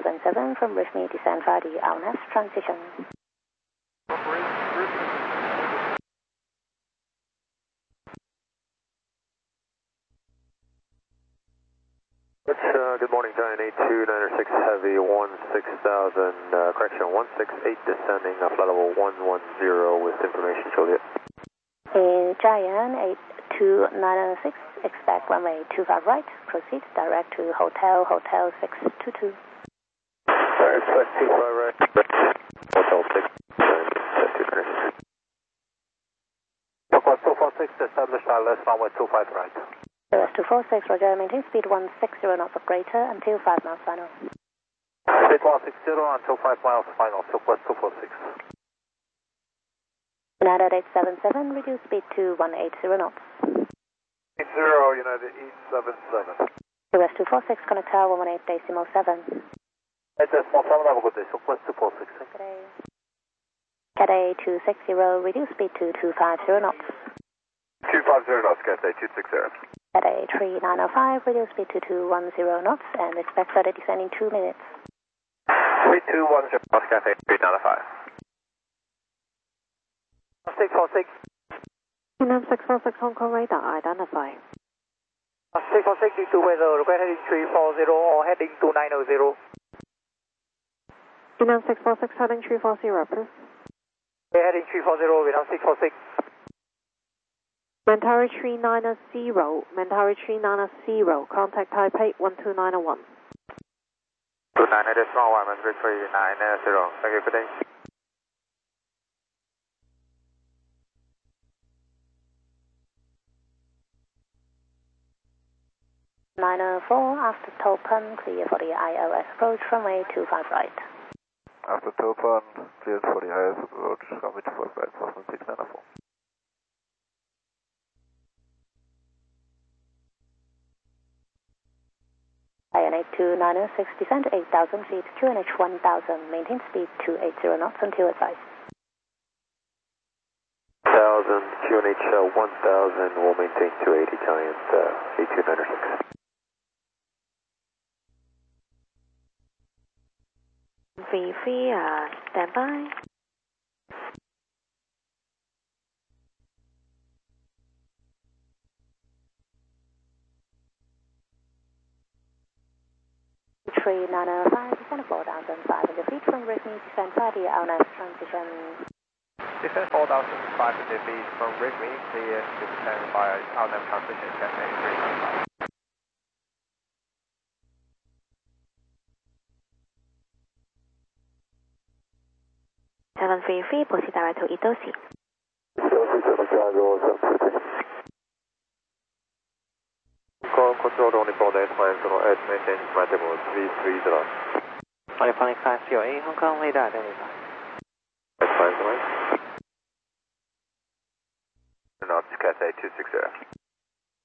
877 from Rhythmy, descend via the RNS transition. Good morning, Giant 8296 Heavy 16,000, correction 168 descending, flight level 110 with information Juliet. Giant 82906, expect runway 25 right, proceed direct to Hotel 622. Expect 25 right, Hotel 622. Southwest 246, establish ILS runway 25 right. West 246, Roger, maintain speed 160 knots or greater until 5 miles final. Speed 160 until 5 miles final, Southwest 246. United 877, reduce speed to 180 knots. 80, United 877. West 246, connect tower 118.7. 8.7, have a good day, Southwest 246. Good day. Cathay 260, reduce speed to 250 knots. 250 knots, Cathay 260. Cathay 3905, reduce speed to 210 knots and expect further descent in 2 minutes. 3210 knots, Cathay 3905. 646. Vietnam 646, Hong Kong radar identify. 646, need to weather, request heading 340 or heading 2900. Vietnam 646, heading 340, please. Heading 340, Vietnam 646. Mentari 390, Mentari 390, contact Taipei 12901. 29.1, Mentari 390, thank you, good day. (904) after Topan, clear for the ILS approach, runway 25 right. After Topan, cleared for the ILS approach, runway 25 right, 6904. IN 82906, descend 8,000 feet, QNH 1000, maintain speed 280 knots until advised. 1000, QNH 1000, will maintain 280, Giant 8296. VV, stand by. Three 905, descend 4,500 feet from Rhythmy, descend via the RNS transition. Descend 4,500 feet from Rhythmy, clear to descend via RNS transition, Cathay 395. 733, proceed direct to Itosi. Control only for the S maintain compatible 33 0. Polyphonic 508, Hong Kong radar identify. S5 0. Knots, Cathay 260.